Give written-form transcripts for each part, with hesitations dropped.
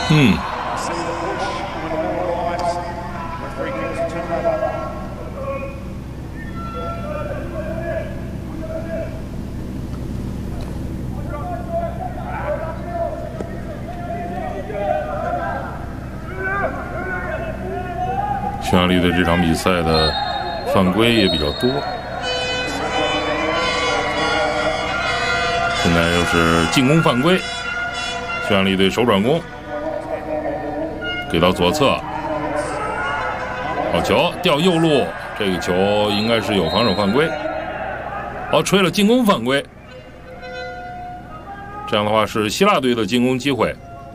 匈牙利队这场比赛的犯规也比较多，现在又是进攻犯规，匈牙利队手转攻，给到左侧，好球掉右路，这个球应该是有防守犯规，好吹了进攻犯规，这样的话是希腊队的进攻机会。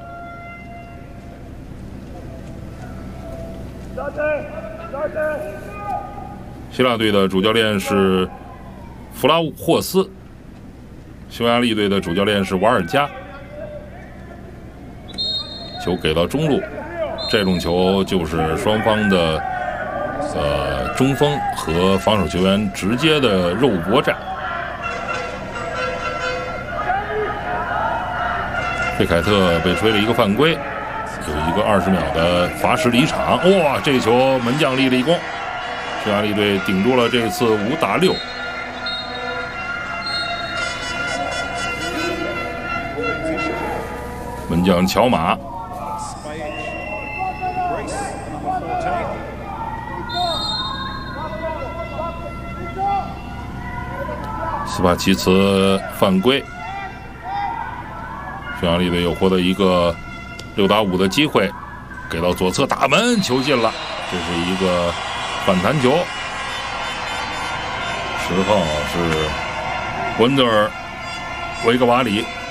希腊队的主教练是弗拉霍斯，匈牙利队的主教练是瓦尔加。球给到中路，这种球就是双方的中锋和防守球员直接的肉搏战。贝凯特被吹了一个犯规，有一个20秒的罚时离场。哇，这球门将立了一功，匈牙利队顶住了这次5打6。门将乔马，斯帕齐茨犯规，匈牙利队又获得一个6打5的机会，给到左侧打门，球进了，这是一个反弹球。10号是温德尔维格瓦里。